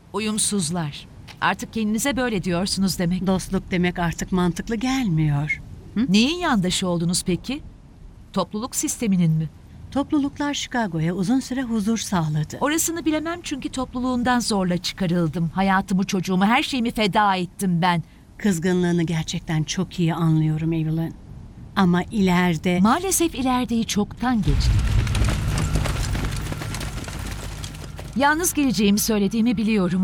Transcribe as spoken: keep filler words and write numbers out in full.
Uyumsuzlar. Artık kendinize böyle diyorsunuz demek. Dostluk demek artık mantıklı gelmiyor. Neyin yandaşı oldunuz peki? Topluluk sisteminin mi? Topluluklar Chicago'ya uzun süre huzur sağladı. Orasını bilemem çünkü topluluğundan zorla çıkarıldım. Hayatımı, çocuğumu, her şeyimi feda ettim ben. Kızgınlığını gerçekten çok iyi anlıyorum Evelyn. Ama ileride... Maalesef ilerideyi çoktan geçtim. Yalnız geleceğimi söylediğimi biliyorum